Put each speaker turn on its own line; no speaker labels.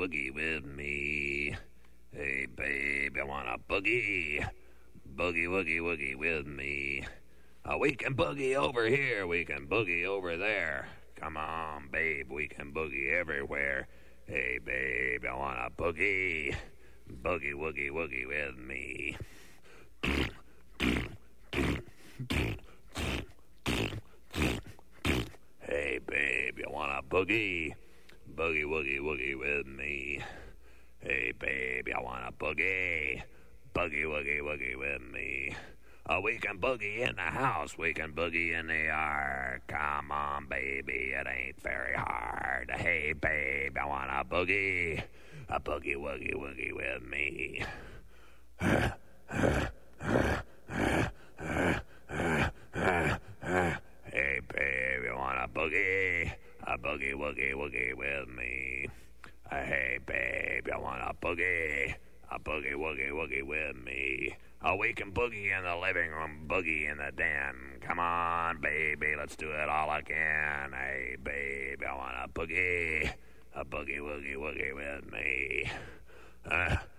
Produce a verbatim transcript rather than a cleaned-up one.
woogie with me. Hey, babe, you wanna boogie? Boogie, woogie, woogie with me. Uh, we can boogie over here, we can boogie over there. Come on, babe, we can boogie everywhere. Hey, babe, you wanna boogie? Boogie, woogie, woogie with me. Hey, babe, you wanna boogie? Boogie, woogie, woogie with me. Hey, babe, you wanna boogie? Boogie, woogie, woogie with me. Uh, we can boogie in the house, we can boogie in the yard. Come on, baby, it ain't very hard. Hey, babe, I wanna boogie. A boogie, woogie, woogie with me. Hey, babe, you wanna boogie? A boogie, woogie, woogie with me. Uh, hey, babe, you wanna boogie? A boogie, woogie, woogie with me. Oh, we can boogie in the living room, boogie in the den. Come on, baby, let's do it all again. Hey, babe, I wanna boogie. A boogie, woogie, woogie with me. Uh,